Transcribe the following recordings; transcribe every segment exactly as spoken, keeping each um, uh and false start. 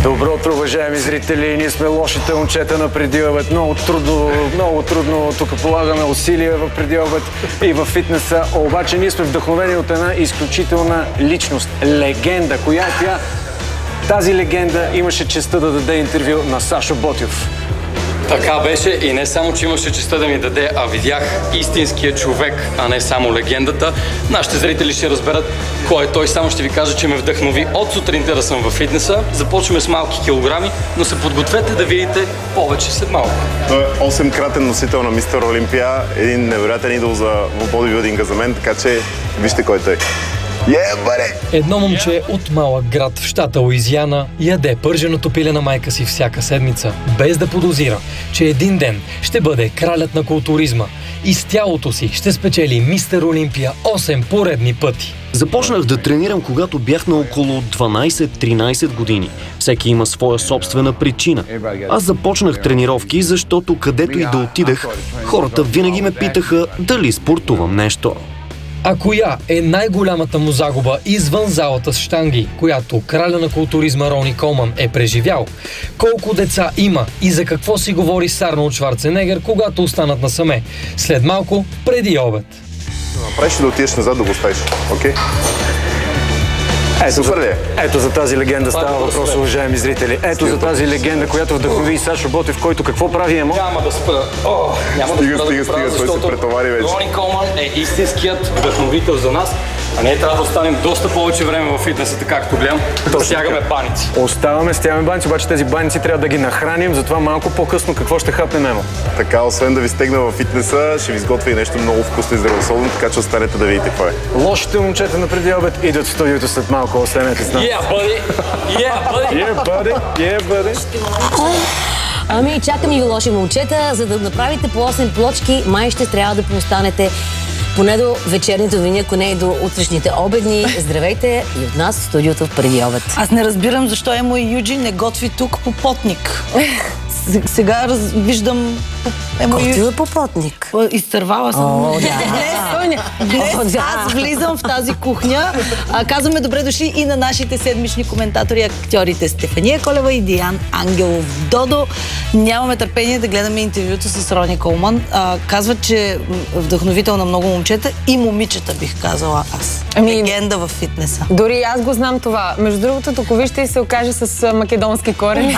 Добро утро, уважаеми зрители! Ние сме лошите момчета на преди обед. Много трудно, много трудно тук полагаме усилия в преди обед и в фитнеса. Обаче ние сме вдъхновени от една изключителна личност, легенда. Коя е тя? Тази легенда имаше честта да даде интервю на Сашо Ботйов. Така беше и не само, че имаше честта да ми даде, а видях истинския човек, а не само легендата. Нашите зрители ще разберат кой е той. Само ще ви кажа, че ме вдъхнови от сутринта да съм във фитнеса. Започваме с малки килограми, но се подгответе да видите повече след малко. Той е осемкратен носител на Мистер Олимпия, един невероятен идол за бодибилдинга за мен, така че вижте кой той е. Yeah, Едно момче от малък град в щата Луизиана яде пърженото пиле на майка си всяка седмица, без да подозира, че един ден ще бъде кралят на културизма и с тялото си ще спечели Мистер Олимпия осем поредни пъти. Започнах да тренирам, когато бях на около дванайсет-тринайсет години. Всеки има своя собствена причина. Аз започнах тренировки, защото където и да отидах, хората винаги ме питаха дали спортувам нещо. А коя е най-голямата му загуба извън залата с щанги, която краля на културизма Рони Колман е преживял? Колко деца има и за какво си говори с Арнолд Шварценегер, когато останат насаме? След малко, преди обед. Направиш да отидеш назад да го оставиш, окей? Okay? Ето, за, ето за тази легенда става въпрос, уважаеми зрители. Ето за тази легенда, която вдъхнови и Сашо Ботйов, който какво прави, Емо? Няма да спра. О, няма стига, да спра стига, да правя, стига, той се претовари вече. Рони Колман е истинският вдъхновител за нас, а ние трябва да останем доста повече време във фитнесата, както гледам. Да стягаме баници. Оставаме, стягаме баници, обаче тези баници трябва да ги нахраним, затова малко по-късно какво ще хапнем, Емо? Така, освен да ви стегна във фитнеса, ще ви изготвя и нещо много вкусно и здравословно, така че останете да видите какво е. Лошите момчета на преди обед идват в студиото след малко, останете с нас. Yeah, buddy! Yeah, buddy! Yeah, buddy! Yeah, buddy! Ами, чакам и ви лоши момчета, за да направите по осем плочки, май ще трябва да поостанете поне до вечерните новини, ако не и до утрешните обедни. Здравейте и от нас в студиото в преди обед. Аз не разбирам защо Емо и Юджи не готви тук попотник. Сега раз... виждам Емо и Юджи. попотник? Изтървала съм. О, да. Днес, днес аз влизам в тази кухня. А, казваме добре дошли и на нашите седмични коментатори, актьорите Стефания Колева и Диан Ангелов. Додо, нямаме търпение да гледаме интервюто с Рони Колман. А, казват, че вдъхновител на много момчета и момичета, бих казала аз. Ами, легенда в фитнеса. Дори аз го знам това. Между другото, тук вижте и се окаже с македонски корени.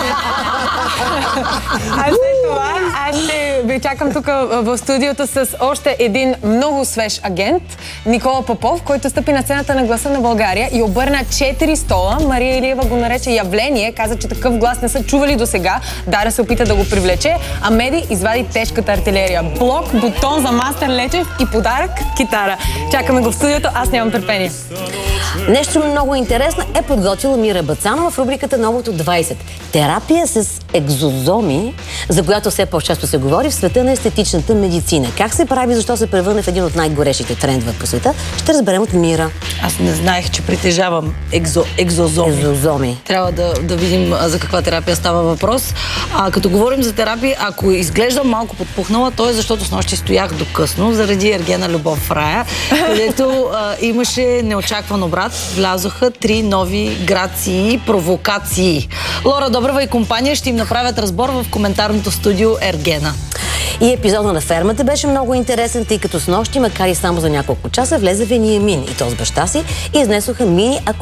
А след това аз ще ви чакам тук в студиото с още един много свеж агент, Никола Попов, който стъпи на сцената на Гласа на България и обърна четири стола. Мария Илиева го нарече явление, каза, че такъв глас не са чували до сега. Дара се опита да го привлече, а Меди извади тежката артилерия. Блок, бутон за Мастер Лечев и подарък китара. Чакаме го в студиото, аз нямам търпение. Нещо много интересно е подготвила Мира Бацанова в рубриката Новото двайсет. Терапия с екзозоми, за която все по-често се говори в света на естетичната медицина. Как се прави, защо се превърне в един от най-горещите трендове по света, ще разберем от Мира. Аз не знаех, че притежавам екзо, екзозоми. Екзозоми. Трябва да, да видим за каква терапия става въпрос. А като говорим за терапия, ако изглеждам малко подпухнала, то е защото снощи стоях до късно, заради Ергена Любов в рая, където а, имаше неочакван обрат. Влязоха три нови грации, провокации. Лора Добрева и компания ще им направят разбор в коментарното студио Ергена. И епизода на фермата беше много интересен, тъй като снощи, макар и само за няколко часа, влезе Вениамин и то с баща си и изнесоха мини